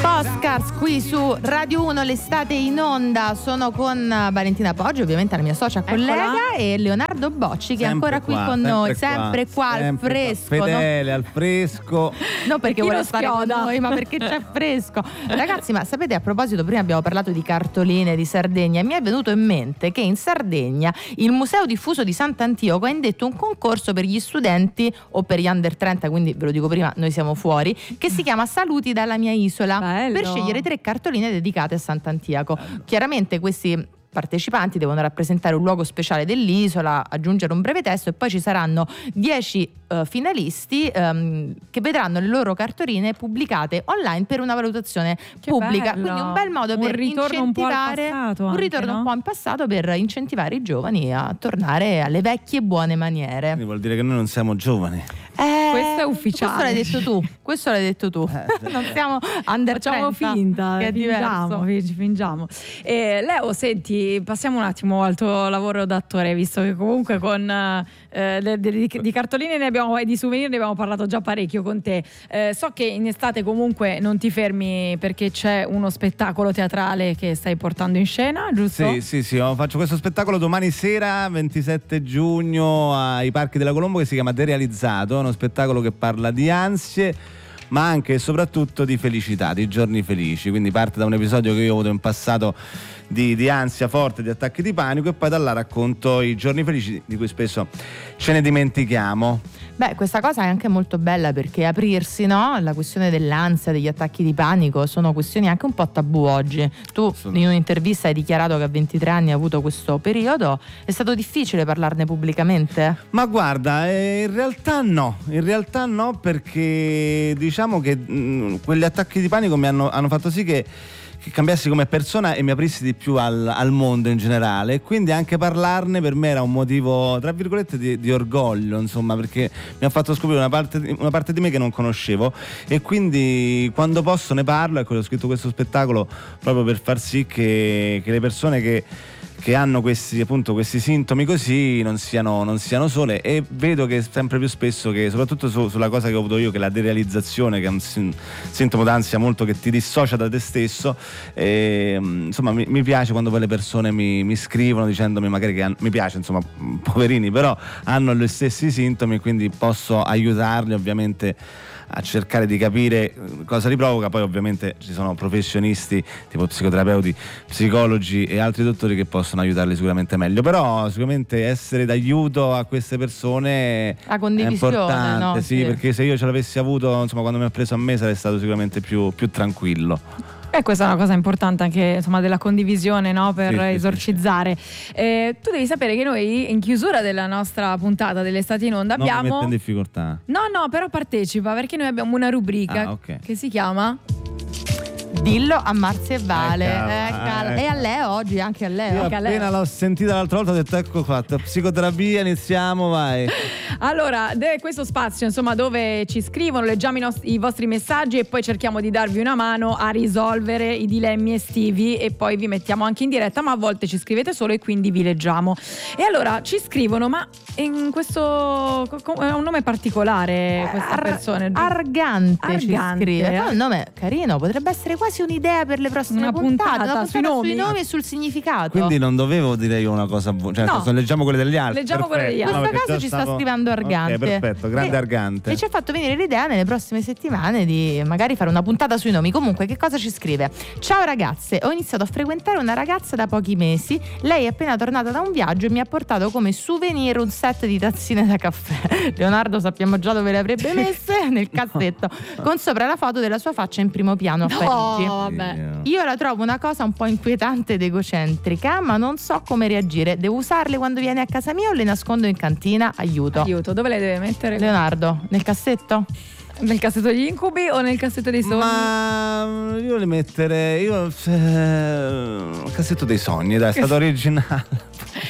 Postcards qui su Radio 1, l'estate in onda. Sono con Valentina Poggi, ovviamente la mia socia collega, e Leonardo Bocci che è ancora qui con noi, sempre qua al fresco, fedele, al fresco. Non perché vuole stare con noi, ma perché c'è fresco. Ragazzi, ma sapete, a proposito, prima abbiamo parlato di cartoline di Sardegna, mi è venuto in mente che in Sardegna il Museo Diffuso di Sant'Antioco ha indetto un concorso per gli studenti o per gli under 30, quindi ve lo dico prima, noi siamo fuori, che si chiama Saluti dalla mia isola. Bello. Per scegliere 3 cartoline dedicate a Sant'Antioco. Chiaramente questi partecipanti devono rappresentare un luogo speciale dell'isola, aggiungere un breve testo e poi ci saranno 10 finalisti che vedranno le loro cartoline pubblicate online per una valutazione pubblica. Bello. Quindi un bel modo per incentivare un ritorno un po' in passato per incentivare i giovani a tornare alle vecchie buone maniere. Quindi vuol dire che noi non siamo giovani. Questo è ufficiale. Questo l'hai detto tu. Non siamo under 30. Facciamo finta, che è diverso. fingiamo. Leo, senti, passiamo un attimo al tuo lavoro d'attore, visto che comunque con di cartoline ne abbiamo e di souvenir ne abbiamo parlato già parecchio con te. So che in estate comunque non ti fermi perché c'è uno spettacolo teatrale che stai portando in scena, giusto? Sì, faccio questo spettacolo domani sera, 27 giugno, ai Parchi della Colombo, che si chiama Derealizzato, uno spettacolo che parla di ansie, ma anche e soprattutto di felicità, di giorni felici. Quindi parte da un episodio che io ho avuto in passato di ansia forte, di attacchi di panico, e poi da là racconto i giorni felici di cui spesso ce ne dimentichiamo. Beh, questa cosa è anche molto bella perché aprirsi, no? La questione dell'ansia, degli attacchi di panico sono questioni anche un po' tabù oggi. Tu in un'intervista hai dichiarato che a 23 anni hai avuto questo periodo. È stato difficile parlarne pubblicamente? Ma guarda, in realtà no, perché diciamo che quegli attacchi di panico hanno fatto sì che cambiassi come persona e mi aprissi di più al mondo in generale, e quindi anche parlarne per me era un motivo, tra virgolette, di orgoglio, insomma, perché mi ha fatto scoprire una parte di me che non conoscevo, e quindi quando posso ne parlo. Ecco, ho scritto questo spettacolo proprio per far sì che le persone che hanno questi sintomi così non siano sole, e vedo che sempre più spesso, che soprattutto sulla cosa che ho avuto io, che è la derealizzazione, che è un sintomo d'ansia molto che ti dissocia da te stesso, insomma mi piace quando poi le persone mi scrivono dicendomi magari che mi piace, insomma, poverini, però hanno gli stessi sintomi, quindi posso aiutarli ovviamente a cercare di capire cosa li provoca. Poi ovviamente ci sono professionisti tipo psicoterapeuti, psicologi e altri dottori che possono aiutarli sicuramente meglio, però sicuramente essere d'aiuto a queste persone la condivisione, è importante, no? sì, perché se io ce l'avessi avuto, insomma, quando mi ha preso a me, sarei stato sicuramente più tranquillo. E questa è una cosa importante anche, insomma, della condivisione, no? Per esorcizzare. Tu devi sapere che noi in chiusura della nostra puntata dell'estate in onda abbiamo... Non mi mette in difficoltà. No, però partecipa, perché noi abbiamo una rubrica che si chiama... Dillo a Marzia e Vale. E a Leo oggi, anche a Leo. Io appena l'ho sentita l'altra volta ho detto ecco fatto, psicoterapia, iniziamo, vai. Allora, questo spazio, insomma, dove ci scrivono, leggiamo i vostri messaggi e poi cerchiamo di darvi una mano a risolvere i dilemmi estivi, e poi vi mettiamo anche in diretta, ma a volte ci scrivete solo e quindi vi leggiamo. E allora ci scrivono, ma in questo è un nome particolare questa persona. Argante ci scrive. Un nome carino, potrebbe essere quasi un'idea per le prossime puntate, una puntata sui nomi e sul significato. Quindi non dovevo dire io una cosa leggiamo quelle degli altri. Leggiamo quelle degli altri. In questo caso ci sta scrivendo Argante. Ok, perfetto, grande Argante. E ci ha fatto venire l'idea nelle prossime settimane di magari fare una puntata sui nomi. Comunque, che cosa ci scrive? Ciao ragazze, ho iniziato a frequentare una ragazza da pochi mesi. Lei è appena tornata da un viaggio e mi ha portato come souvenir un set di tazzine da caffè. Leonardo sappiamo già dove le avrebbe messe, nel cassetto, con sopra la foto della sua faccia in primo piano a Parigi. Vabbè. Io la trovo una cosa un po' inquietante ed egocentrica, ma non so come reagire. Devo usarle quando viene a casa mia o le nascondo in cantina? Aiuto. Dove le deve mettere? Leonardo, nel cassetto? Nel cassetto degli incubi o nel cassetto dei sogni? Ma io le metterei nel cassetto dei sogni, dai, è stato originale.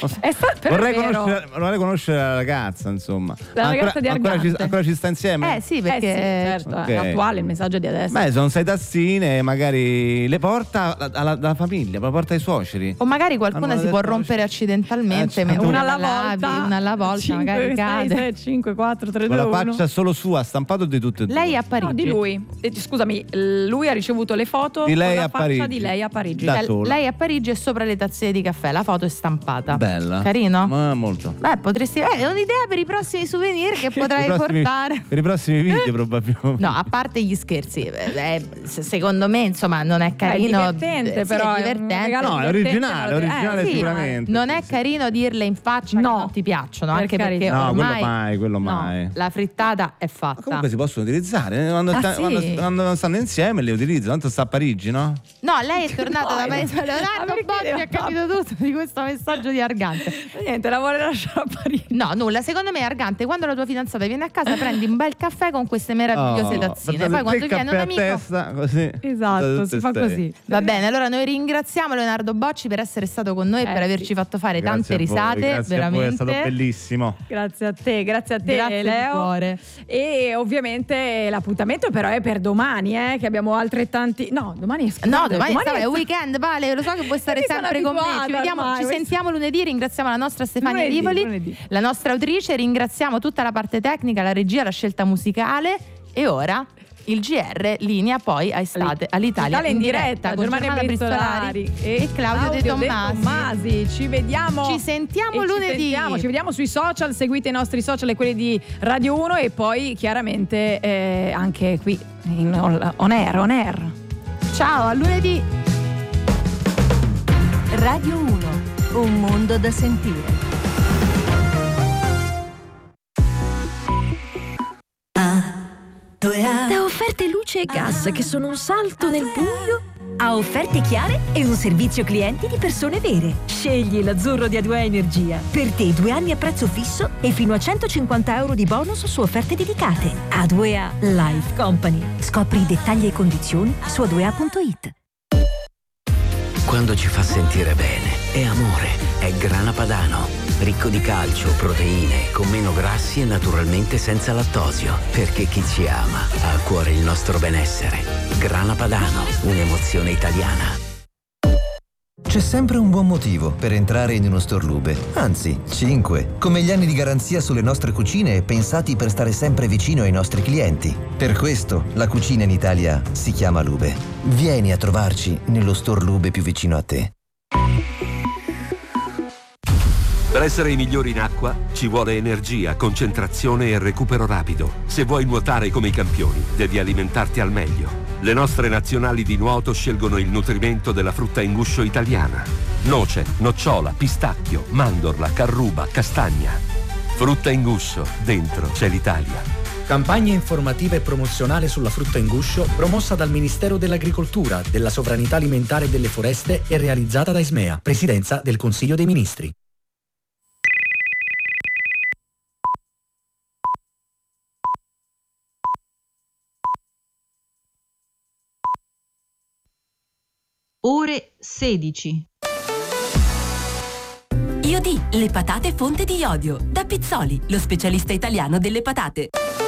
vorrei conoscere la ragazza, insomma. La ragazza di Argante. Ancora ci sta insieme? Sì, perché certo, Okay. è attuale il messaggio di adesso. Beh, sono 6 tazzine, magari le porta alla famiglia, le porta ai suoceri. o magari qualcuna si può detto- rompere accidentalmente certo. mentre Una la alla lavi, volta. una alla volta 5, magari 6, cade. 7, 5, 4, 3, Con 2, la 1. faccia solo sua, stampato di tutte e due. Lei a Parigi. No, di lui. Scusami, lui ha ricevuto le foto Di lei con la a faccia Parigi. di lei a Parigi. Da sola. Lei a Parigi è sopra le tazzine di caffè, la foto è stampata. Bella. Carino? Ma molto. Beh, potresti. È un'idea per i prossimi souvenir che potrai portare. Per i prossimi video probabilmente. No, a parte gli scherzi, secondo me, insomma, non è carino. È divertente, sì, però. è divertente. No, è originale Sì, sicuramente. non è carino dirle in faccia che No. non ti piacciono, Per anche perché carità. No, ormai quello no, mai. la frittata è fatta. Ma comunque si possono utilizzare quando, sì? quando stanno insieme, le utilizzano. Tanto sta a Parigi, no? No, lei è tornata da Paese. Leonardo perché Bocci ha capito tutto di questo messaggio di Argante. Niente, la vuole lasciare a Parigi. No, nulla. Secondo me, Argante, quando la tua fidanzata viene a casa, prendi un bel caffè con queste meravigliose tazzine. Poi quando viene un amico. Testa, così. Esatto, si fa così. Va bene, allora noi ringraziamo Leonardo Bocci per essere stato con noi e per averci fatto fare tante risate. Grazie veramente. a voi, è stato bellissimo. Grazie a te, Grazie Leo. di cuore. E ovviamente l'appuntamento però è per domani, che abbiamo altrettanti. No, domani è No, domani è weekend, Vale, lo so che puoi stare Mi sono sempre con me. abituata Ci ormai. sentiamo lunedì, ringraziamo la nostra Stefania Rivoli, lunedì. la nostra autrice, ringraziamo tutta la parte tecnica, la regia, la scelta musicale e ora il GR linea poi all'Italia in diretta con Germana Bristolari e Claudio De Tommasi. Ci vediamo. Ci sentiamo lunedì. Ci vediamo sui social, seguite i nostri social e quelli di Radio 1 e poi chiaramente anche qui on air. Ciao, a lunedì. Radio 1, un mondo da sentire. Da offerte luce e gas che sono un salto nel buio A offerte chiare e un servizio clienti di persone vere. scegli l'azzurro di A2A Energia. Per te 2 anni a prezzo fisso e fino a 150 euro di bonus su offerte dedicate. A2A Life Company. Scopri i dettagli e condizioni su a2a.it. Quando ci fa sentire bene, è amore, è Grana Padano. Ricco di calcio, proteine, con meno grassi e naturalmente senza lattosio. Perché chi ci ama ha a cuore il nostro benessere. Grana Padano, un'emozione italiana. C'è sempre un buon motivo per entrare in uno store Lube. Anzi, 5. Come gli anni di garanzia sulle nostre cucine pensati per stare sempre vicino ai nostri clienti. Per questo la cucina in Italia si chiama Lube. Vieni a trovarci nello store Lube più vicino a te. Per essere i migliori in acqua ci vuole energia, concentrazione e recupero rapido. Se vuoi nuotare come i campioni, devi alimentarti al meglio. Le nostre nazionali di nuoto scelgono il nutrimento della frutta in guscio italiana. Noce, nocciola, pistacchio, mandorla, carruba, castagna. Frutta in guscio, dentro c'è l'Italia. Campagna informativa e promozionale sulla frutta in guscio promossa dal Ministero dell'Agricoltura, della Sovranità Alimentare e delle Foreste e realizzata da Ismea, Presidenza del Consiglio dei Ministri. Ore 16. Iodì, le patate fonte di iodio. Da Pizzoli, lo specialista italiano delle patate.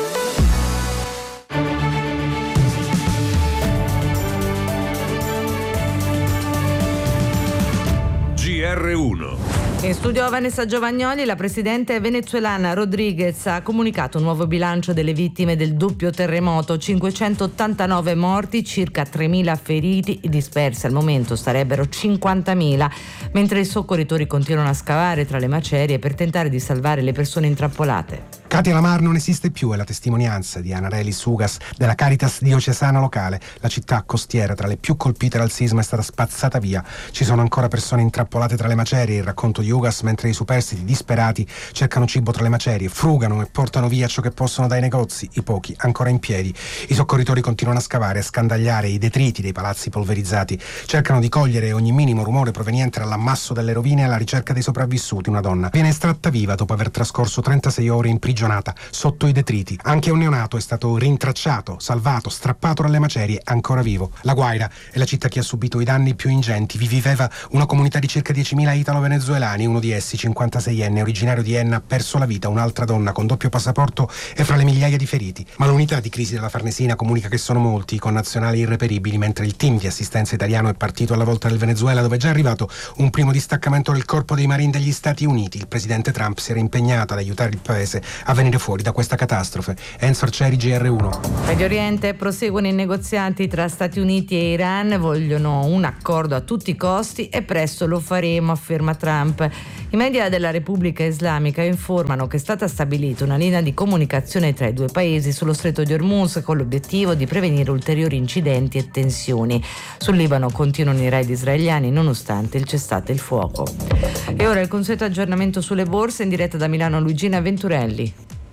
GR1. In studio Vanessa Giovagnoli, la presidente venezuelana Rodriguez ha comunicato un nuovo bilancio delle vittime del doppio terremoto, 589 morti, circa 3.000 feriti, dispersi al momento sarebbero 50.000, mentre i soccorritori continuano a scavare tra le macerie per tentare di salvare le persone intrappolate. Katia Lamar non esiste più, è la testimonianza di Anarelis Ugas della Caritas diocesana locale. La città costiera, tra le più colpite dal sisma, è stata spazzata via. Ci sono ancora persone intrappolate tra le macerie. Il racconto di Ugas, mentre i superstiti disperati cercano cibo tra le macerie, frugano e portano via ciò che possono dai negozi, i pochi ancora in piedi. I soccorritori continuano a scavare, a scandagliare i detriti dei palazzi polverizzati. Cercano di cogliere ogni minimo rumore proveniente dall'ammasso delle rovine alla ricerca dei sopravvissuti. Una donna viene estratta viva dopo aver trascorso 36 ore in prigione imprigionata sotto i detriti. Anche un neonato è stato rintracciato, salvato, strappato dalle macerie, ancora vivo. La Guaira è la città che ha subito i danni più ingenti. Vi viveva una comunità di circa 10.000 italo-venezuelani, uno di essi, 56enne, originario di Enna, ha perso la vita. Un'altra donna con doppio passaporto è fra le migliaia di feriti. Ma l'unità di crisi della Farnesina comunica che sono molti i connazionali irreperibili, mentre il team di assistenza italiano è partito alla volta del Venezuela, dove è già arrivato un primo distaccamento del corpo dei Marine degli Stati Uniti. Il presidente Trump si era impegnato ad aiutare il paese a venire fuori da questa catastrofe. Enzo Arcieri, GR1. Medio Oriente, proseguono i negoziati tra Stati Uniti e Iran, vogliono un accordo a tutti i costi e presto lo faremo, afferma Trump. I media della Repubblica Islamica informano che è stata stabilita una linea di comunicazione tra i due paesi sullo stretto di Hormuz con l'obiettivo di prevenire ulteriori incidenti e tensioni. Sul Libano continuano i raid israeliani nonostante il cessate il fuoco. E ora il consueto aggiornamento sulle borse in diretta da Milano, Luigina Venturelli.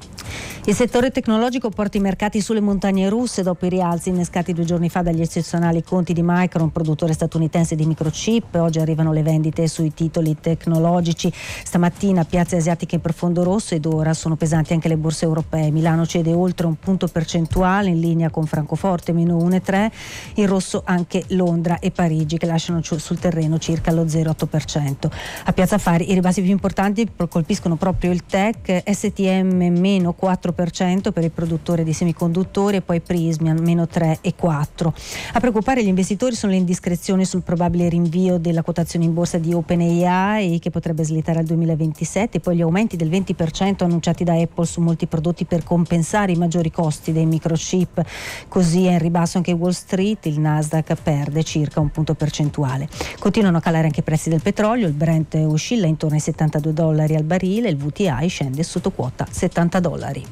Il settore tecnologico porta i mercati sulle montagne russe dopo i rialzi innescati 2 giorni fa dagli eccezionali conti di Micron, produttore statunitense di microchip. Oggi arrivano le vendite sui titoli tecnologici. Stamattina piazze asiatiche in profondo rosso ed ora sono pesanti anche le borse europee. Milano cede oltre 1 punto percentuale in linea con Francoforte meno 1,3. In rosso anche Londra e Parigi che lasciano sul terreno circa lo 0,8%. A Piazza Affari i ribassi più importanti colpiscono proprio il tech, STM meno 4% per il produttore di semiconduttori e poi Prysmian meno 3,4%. A preoccupare gli investitori sono le indiscrezioni sul probabile rinvio della quotazione in borsa di OpenAI che potrebbe slittare al 2027 e poi gli aumenti del 20% annunciati da Apple su molti prodotti per compensare i maggiori costi dei microchip. Così è in ribasso anche Wall Street, il Nasdaq perde circa 1 punto percentuale. Continuano a calare anche i prezzi del petrolio, il Brent oscilla intorno ai $72 al barile, il WTI scende sotto quota $70.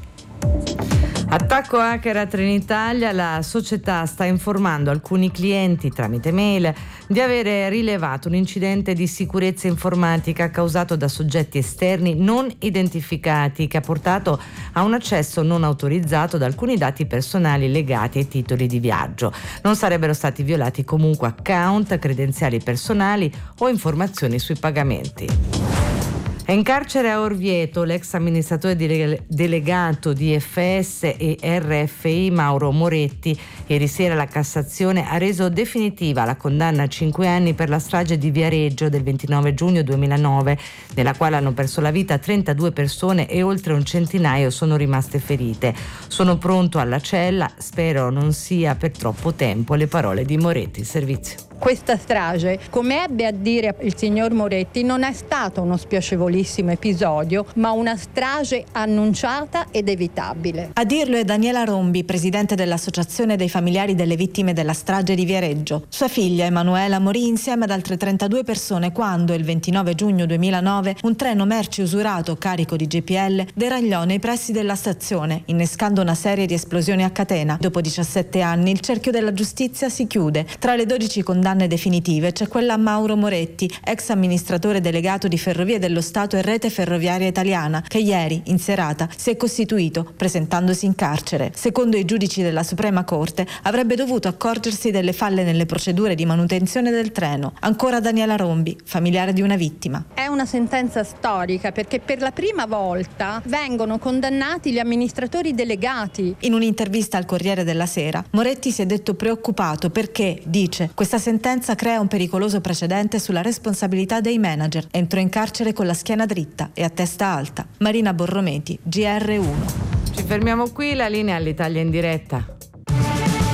Attacco hacker a Trenitalia, la società sta informando alcuni clienti tramite mail di avere rilevato un incidente di sicurezza informatica causato da soggetti esterni non identificati che ha portato a un accesso non autorizzato ad alcuni dati personali legati ai titoli di viaggio. Non sarebbero stati violati comunque account, credenziali personali o informazioni sui pagamenti. È in carcere a Orvieto l'ex amministratore delegato di FS e RFI Mauro Moretti. Ieri sera la Cassazione ha reso definitiva la condanna a 5 anni per la strage di Viareggio del 29 giugno 2009, nella quale hanno perso la vita 32 persone e oltre un centinaio sono rimaste ferite. Sono pronto alla cella, spero non sia per troppo tempo, le parole di Moretti. Servizio. Questa strage, come ebbe a dire il signor Moretti, non è stato uno spiacevolissimo episodio, ma una strage annunciata ed evitabile. A dirlo è Daniela Rombi, presidente dell'Associazione dei familiari delle vittime della strage di Viareggio. Sua figlia Emanuela morì insieme ad altre 32 persone quando, il 29 giugno 2009, un treno merci usurato carico di GPL deragliò nei pressi della stazione, innescando una serie di esplosioni a catena. Dopo 17 anni il cerchio della giustizia si chiude. Tra le 12 condanne definitive c'è quella a Mauro Moretti, ex amministratore delegato di Ferrovie dello Stato e Rete Ferroviaria Italiana, che ieri, in serata, si è costituito presentandosi in carcere. Secondo i giudici della Suprema Corte, avrebbe dovuto accorgersi delle falle nelle procedure di manutenzione del treno. Ancora Daniela Rombi, familiare di una vittima. È una sentenza storica perché per la prima volta vengono condannati gli amministratori delegati. In un'intervista al Corriere della Sera, Moretti si è detto preoccupato perché, dice, questa sentenza crea un pericoloso precedente sulla responsabilità dei manager. Entrò in carcere con la schiena dritta e a testa alta. Marina Borrometi, GR1. Ci fermiamo qui, la linea all'Italia in diretta.